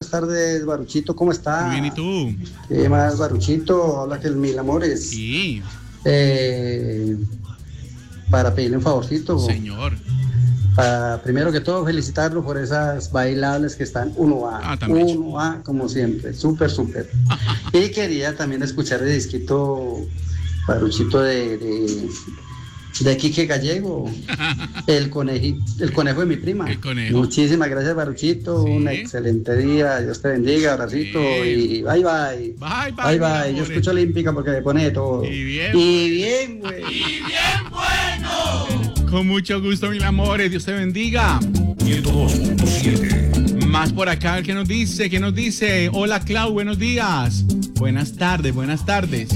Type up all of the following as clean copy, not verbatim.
buenas tardes, Baruchito, ¿cómo está? Muy bien, ¿y tú? ¿Qué más, Baruchito? Habla que el Mil Amores. Sí, Para pedirle un favorcito. señor. Primero que todo, felicitarlo por esas bailables que están 1A. También. 1A, como siempre. Súper, súper. Y quería también escuchar el disquito, Baruchito, de Quique Gallego, el conejo de mi prima. El conejo. Muchísimas gracias, Baruchito. Sí. Un excelente día. Dios te bendiga, abracito. Sí. Y bye, bye. Bye, bye, Bye, mi bye. amor. Yo escucho Olímpica porque me pone de todo. Y bien, Güey. Con mucho gusto, mil amores. Dios te bendiga. 102.7. Más por acá, ¿qué nos dice? ¿Qué nos dice? Hola, Clau, buenos días. Buenas tardes, buenas tardes.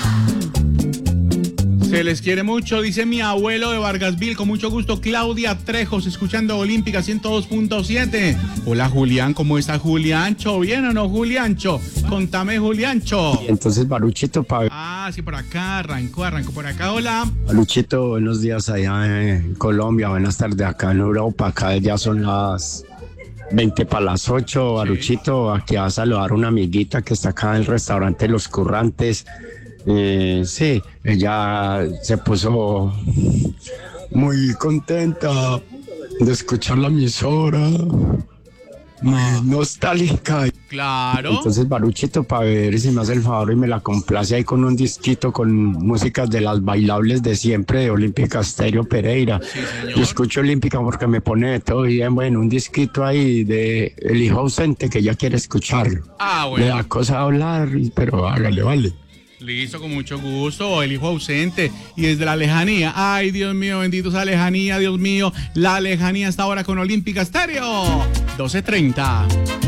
Se les quiere mucho, dice mi abuelo de Vargasville. Con mucho gusto, Claudia Trejos, escuchando Olímpica 102.7. Hola, Julián, ¿cómo está Juliancho? ¿Bien o no, Juliancho? Contame, Juliancho. Entonces, Baruchito, Sí, por acá, arrancó por acá, hola. Baruchito, buenos días allá en Colombia, buenas tardes acá en Europa, acá ya son las 20 para las 8, Baruchito, aquí va a saludar a una amiguita que está acá en el restaurante Los Currantes. Sí, ella se puso muy contenta de escuchar la emisora, muy nostálgica. Claro. Entonces, Baruchito, para ver si me hace el favor y me la complace ahí con un disquito con músicas de las bailables de siempre de Olímpica Estéreo Pereira. Sí, señor. Yo escucho Olímpica porque me pone de todo bien, bueno, un disquito ahí de El Hijo Ausente que ya quiere escucharlo. Bueno. Le da cosa a hablar, pero hágale, vale. Listo, con mucho gusto, el hijo ausente y desde la lejanía. Ay, Dios mío, bendito esa lejanía, Dios mío. La lejanía está ahora con Olímpica Estéreo. 12:30.